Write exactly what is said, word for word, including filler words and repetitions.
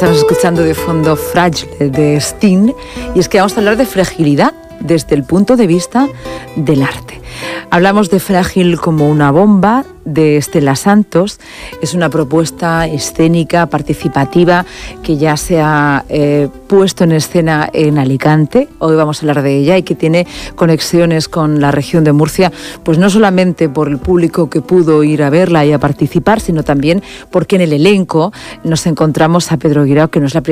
Estamos escuchando de fondo Fragile de Sting, y es que vamos a hablar de fragilidad desde el punto de vista del arte. Hablamos de Frágil como una bomba, de Estela Santos. Es una propuesta escénica, participativa, que ya se ha eh, puesto en escena en Alicante. Hoy vamos a hablar de ella y que tiene conexiones con la región de Murcia, pues no solamente por el público que pudo ir a verla y a participar, sino también porque en el elenco nos encontramos a Pedro Guirao, que no es la primera